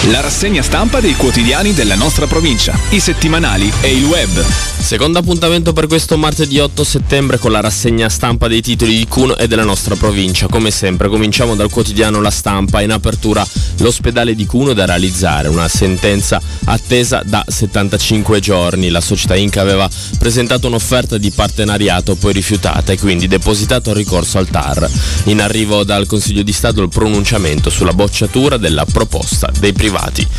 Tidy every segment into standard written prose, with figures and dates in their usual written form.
La rassegna stampa dei quotidiani della nostra provincia, i settimanali e il web. Secondo appuntamento per questo martedì 8 settembre con la rassegna stampa dei titoli di Cuneo e della nostra provincia. Come sempre cominciamo dal quotidiano La Stampa. In apertura l'ospedale di Cuneo da realizzare, una sentenza attesa da 75 giorni. La società Inca aveva presentato un'offerta di partenariato poi rifiutata e quindi depositato il ricorso al TAR. In arrivo dal Consiglio di Stato il pronunciamento sulla bocciatura della proposta dei privati.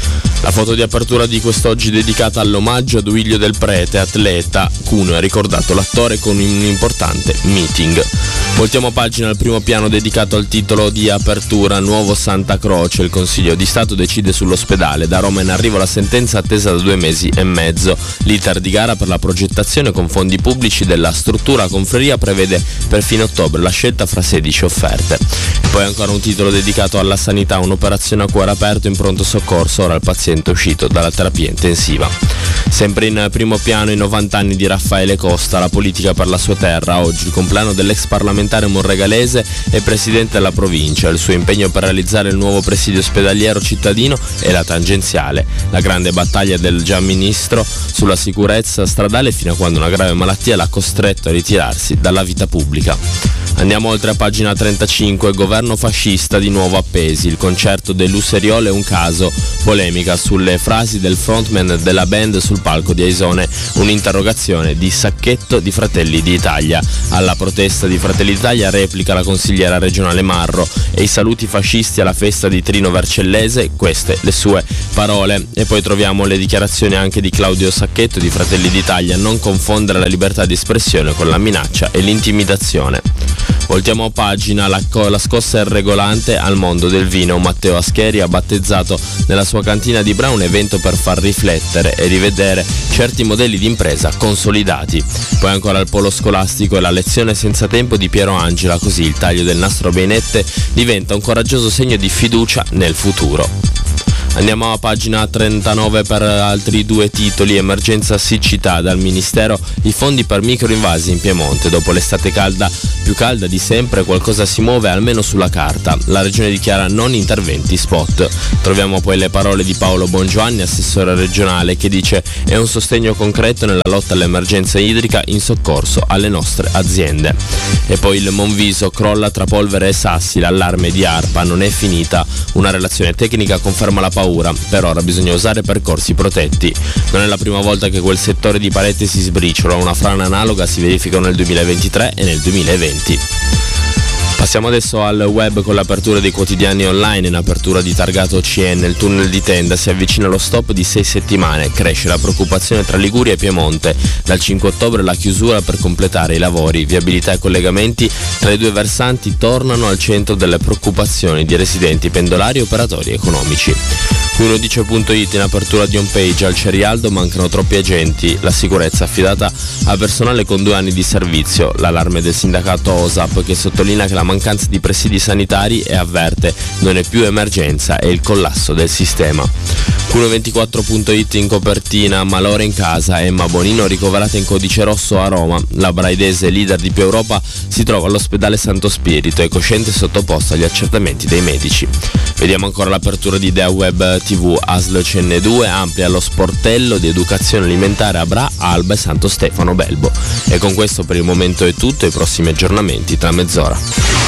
La foto di apertura di quest'oggi dedicata all'omaggio a Duilio Del Prete, atleta. Cuneo ha ricordato l'attore con un importante meeting. Voltiamo pagina al primo piano dedicato al titolo di apertura Nuovo Santa Croce. Il Consiglio di Stato decide sull'ospedale. Da Roma in arrivo la sentenza attesa da 2 mesi e mezzo. L'iter di gara per la progettazione con fondi pubblici della struttura confreria prevede per fine ottobre la scelta fra 16 offerte. E poi ancora un titolo dedicato alla sanità, un'operazione a cuore aperto in pronto soccorso, ora il paziente è uscito dalla terapia intensiva. Sempre in primo piano i 90 anni di Raffaele Costa, la politica per la sua terra. Oggi il compleanno dell'ex parlamentare monregalese e presidente della provincia, il suo impegno per realizzare il nuovo presidio ospedaliero cittadino e la tangenziale, la grande battaglia del già ministro sulla sicurezza stradale fino a quando una grave malattia l'ha costretto a ritirarsi dalla vita pubblica. Andiamo oltre a pagina 35, governo fascista di nuovo appesi, il concerto dell'Useriolo è un caso, polemica sulle frasi del frontman della band sul palco di Aisone, un'interrogazione di Sacchetto di Fratelli d'Italia. Alla protesta di Fratelli d'Italia replica la consigliera regionale Marro e i saluti fascisti alla festa di Trino Vercellese, queste le sue parole. E poi troviamo le dichiarazioni anche di Claudio Sacchetto di Fratelli d'Italia, non confondere la libertà di espressione con la minaccia e l'intimidazione. Voltiamo a pagina, la scossa regolante al mondo del vino. Matteo Ascheri ha battezzato nella sua cantina di Bra un evento per far riflettere e rivedere certi modelli di impresa consolidati. Poi ancora il polo scolastico e la lezione senza tempo di Piero Angela, così il taglio del nastro Beinette diventa un coraggioso segno di fiducia nel futuro. Andiamo a pagina 39 per altri 2 titoli. Emergenza siccità, dal Ministero i fondi per microinvasi in Piemonte. Dopo l'estate più calda di sempre, qualcosa si muove almeno sulla carta. La regione dichiara non interventi spot. Troviamo poi le parole di Paolo Bongiovanni, assessore regionale, che dice è un sostegno concreto nella lotta all'emergenza idrica in soccorso alle nostre aziende. E poi il Monviso crolla tra polvere e sassi, l'allarme di ARPA non è finita. Una relazione tecnica conferma la paura, per ora bisogna usare percorsi protetti. Non è la prima volta che quel settore di parete si sbriciola, una frana analoga si verifica nel 2023 e nel 2020. Passiamo adesso al web con l'apertura dei quotidiani online. In apertura di targato OCN, il tunnel di Tenda si avvicina allo stop di 6 settimane, cresce la preoccupazione tra Liguria e Piemonte. Dal 5 ottobre la chiusura per completare i lavori, viabilità e collegamenti tra i due versanti tornano al centro delle preoccupazioni di residenti, pendolari e operatori economici. Cuneo-Dice.it in apertura di homepage, al Cerialdo mancano troppi agenti, la sicurezza affidata a personale con 2 anni di servizio, l'allarme del sindacato OSAP che sottolinea che la mancanza di presidi sanitari e avverte non è più emergenza, è il collasso del sistema. Cuneo24.it in copertina, malore in casa, Emma Bonino ricoverata in codice rosso a Roma, la braidese leader di più Europa si trova all'ospedale Santo Spirito, è cosciente e sottoposta agli accertamenti dei medici. Vediamo ancora l'apertura di Idea Web TV, ASL CN2 amplia lo sportello di educazione alimentare a Bra, Alba e Santo Stefano Belbo. E con questo per il momento è tutto, i prossimi aggiornamenti tra mezz'ora.